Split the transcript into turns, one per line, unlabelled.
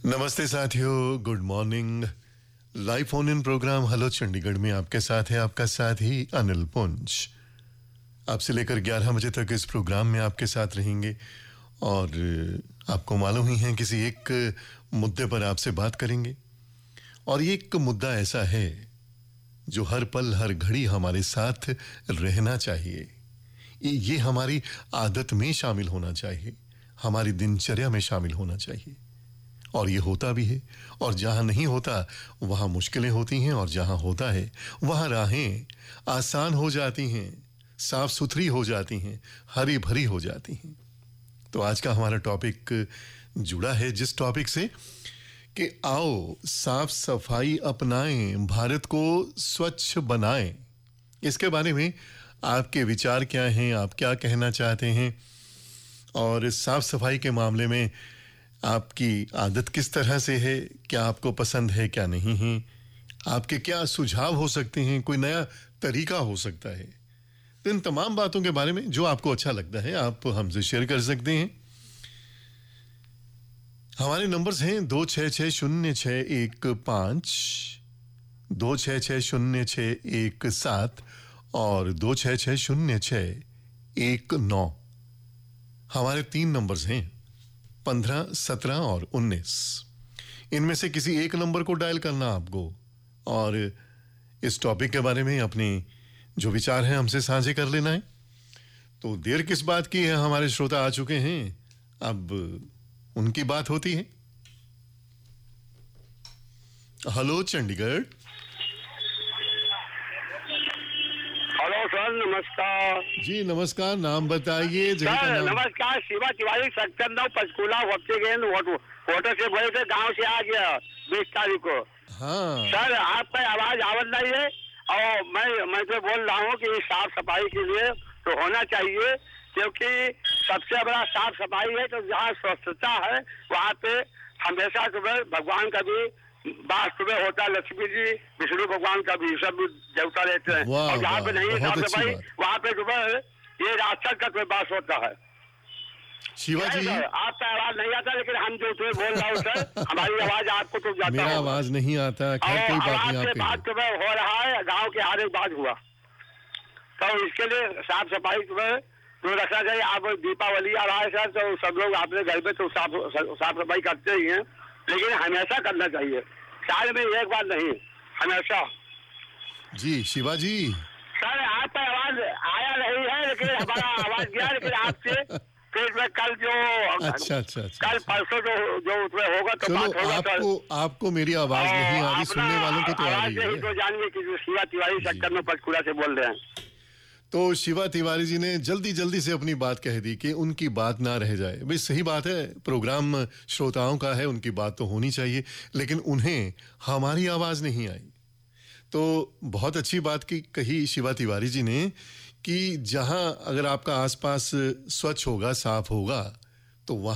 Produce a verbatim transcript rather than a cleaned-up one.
नमस्ते साथियों, good morning. Live phone in programme hello Chandigarh में आपके साथ है आपका साथी अनिल पुंज। आपसे लेकर ग्यारह बजे तक इस प्रोग्राम में आपके साथ रहेंगे और आपको मालूम ही है किसी एक मुद्दे पर आपसे बात करेंगे। और ये एक मुद्दा ऐसा है जो हर पल हर घड़ी हमारे साथ रहना चाहिए। ये हमारी आदत में शामिल होना चाहिए, हमारी दिनचर्या में शामिल होना चाहिए। और ये होता भी है। और जहां नहीं होता वहां मुश्किलें होती हैं, और जहां होता है वहां राहें आसान हो जाती हैं, साफ सुथरी हो जाती हैं, हरी भरी हो जाती हैं। तो आज का हमारा टॉपिक जुड़ा है जिस टॉपिक से कि आओ साफ सफाई अपनाएं, भारत को स्वच्छ बनाएं। इसके बारे में आपके विचार क्या हैं, आप क्या कहना चाहते हैं, और साफ सफाई के मामले में आपकी आदत किस तरह से है, क्या आपको पसंद है क्या नहीं है, आपके क्या सुझाव हो सकते हैं, कोई नया तरीका हो सकता है। तो इन तमाम बातों के बारे में जो आपको अच्छा लगता है आप हमसे शेयर कर सकते हैं। हमारे नंबर्स हैं दो छः छः शून्य छः एक पाँच, दो छः छः शून्य छः एक सात और दो छः छः शून्य छः एक नौ। हमारे तीन नंबर्स हैं, पंद्रह, सत्रह और उन्नीस। इनमें से किसी एक नंबर को डायल करना आपको और इस टॉपिक के बारे में अपने जो विचार हैं हमसे साझे कर लेना है। तो देर किस बात की है, हमारे श्रोता आ चुके हैं, अब उनकी बात होती है। हेलो चंडीगढ़।
हेलो सर, नमस्कार
जी नमस्कार, नाम बताइए।
सर
नाम...
नमस्कार, शिवा तिवारी, सेक्टर नौ, पंचकूला, वक्ती गेंद फोटो से बोले थे, गांव से आ गया बीस तारीख को।
हाँ
सर आपका आवाज आवत नहीं है, और मैं मैं तो बोल रहा हूँ कि साफ सफाई के लिए तो होना चाहिए, क्योंकि सबसे बड़ा साफ सफाई है। तो जहाँ स्वच्छता है वहाँ पे हमेशा सुबह भगवान का भी बात सुबह होता है, लक्ष्मी जी, विष्णु भगवान का भी सब देवता रहते हैं। और जहाँ पे नहीं साफ सफाई वहाँ पे सुबह ये राक्षस का कोई बात होता है।
शिवा जी
आपका आवाज नहीं आता, लेकिन हम जो तुम्हें बोल रहा हूँ सर, हमारी आवाज आपको तो जाता है।
मेरा आवाज नहीं आता। खैर कोई बात नहीं,
आपके बात सुबह हो रहा है, गाँव के हर एक बात हुआ, तो इसके लिए साफ सफाई सुबह तो रखना चाहिए। आप दीपावली आ रहा है सर, तो सब लोग अपने घर में तो साफ साफ सफाई करते ही हैं, लेकिन हमेशा करना चाहिए, साल में एक बार नहीं, हमेशा। जी
शिवा जी।
सर आपका आवाज आया नहीं है, लेकिन हमारा आवाज गया, लेकिन आपसे फिर मैं कल जो
अच्छा अच्छा अच्छा
कल परसों जो जो उसमें होगा तो बात होगा।
आपको आपको मेरी आवाज नहीं आ रही, सुनने वालों को तो आ रही है।
तो जानिए कि शिवा तिवारी सेक्टर में पंचकूला से बोल रहे हैं।
तो शिवा तिवारी जी ने जल्दी जल्दी से अपनी बात कह दी कि उनकी बात ना रह जाए। भाई सही बात है, प्रोग्राम श्रोताओं का है, उनकी बात तो होनी चाहिए, लेकिन उन्हें हमारी आवाज नहीं आई। तो बहुत अच्छी बात की कही शिवा तिवारी जी ने कि जहां अगर आपका आसपास स्वच्छ होगा, साफ होगा, तो वहां